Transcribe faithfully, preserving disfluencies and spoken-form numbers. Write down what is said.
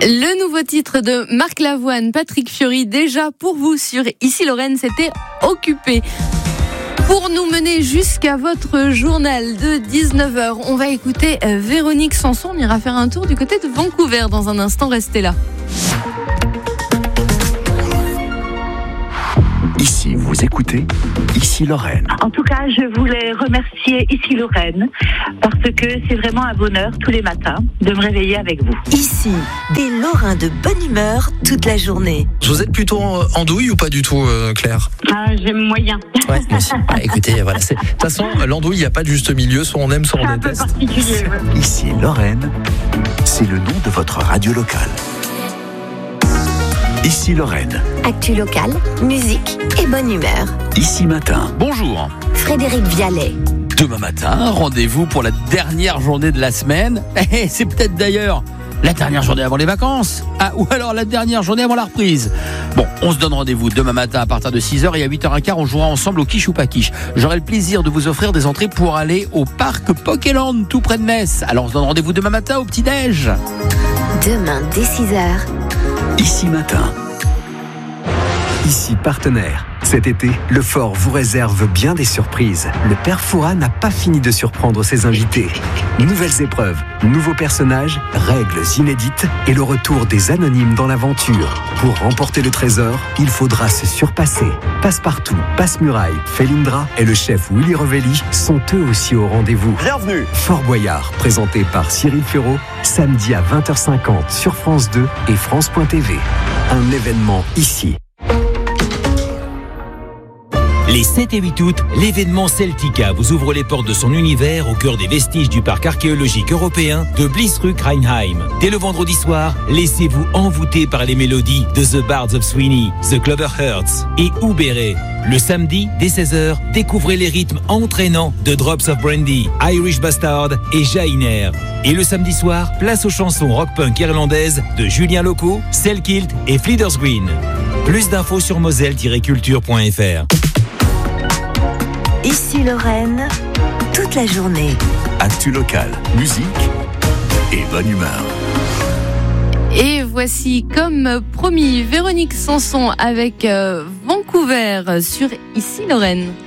Le nouveau titre de Marc Lavoine, Patrick Fiori, déjà pour vous sur Ici Lorraine, c'était Occupé. Pour nous mener jusqu'à votre journal de dix-neuf heures, on va écouter Véronique Sanson. On ira faire un tour du côté de Vancouver dans un instant, restez là. Ici, vous écoutez Ici Lorraine. En tout cas, je voulais remercier Ici Lorraine parce que c'est vraiment un bonheur tous les matins de me réveiller avec vous. Ici, des Lorrains de bonne humeur toute la journée. Vous êtes plutôt andouille ou pas du tout, euh, Claire ? Ah, j'aime moyen. Ouais, moi aussi. Ah, écoutez, voilà. C'est... De toute façon, l'andouille, il n'y a pas de juste milieu. Soit on aime, soit on c'est déteste. Un peu particulier. Ouais. Ici Lorraine, c'est le nom de votre radio locale. Ici Lorraine. Actu locale, musique et bonne humeur. Ici Matin. Bonjour. Frédéric Vialet. Demain matin, rendez-vous pour la dernière journée de la semaine. Et c'est peut-être d'ailleurs la dernière journée avant les vacances. Ah, ou alors la dernière journée avant la reprise. Bon, on se donne rendez-vous demain matin à partir de six heures et à huit heures quinze, on jouera ensemble au Quiche ou pas Quiche. J'aurai le plaisir de vous offrir des entrées pour aller au parc Pokéland tout près de Metz. Alors on se donne rendez-vous demain matin au petit-déj. Demain dès six heures. Ici Matin. Ici Partenaire. Cet été, le Fort vous réserve bien des surprises. Le Père Fouras n'a pas fini de surprendre ses invités. Nouvelles épreuves, nouveaux personnages, règles inédites et le retour des anonymes dans l'aventure. Pour remporter le trésor, il faudra se surpasser. Passepartout, Passe-Muraille, Felindra et le chef Willy Revelli sont eux aussi au rendez-vous. Bienvenue. Fort Boyard, présenté par Cyril Ferraud, samedi à vingt heures cinquante sur France deux et France point T V. Un événement ici. Les sept et huit août, l'événement Celtica vous ouvre les portes de son univers au cœur des vestiges du parc archéologique européen de Bliesruck-Rheinheim. Dès le vendredi soir, laissez-vous envoûter par les mélodies de The Bards of Sweeney, The Cloverhearts et Oubéré. Le samedi, dès seize heures, découvrez les rythmes entraînants de Drops of Brandy, Irish Bastard et Jainer. Et le samedi soir, place aux chansons rock-punk irlandaises de Julien Loco, Selkilt et Fleeters Green. Plus d'infos sur moselle tiret culture point f r. Ici Lorraine, toute la journée. Actu locale, musique et bonne humeur. Et voici, comme promis, Véronique Sanson avec euh, Vancouver sur Ici Lorraine.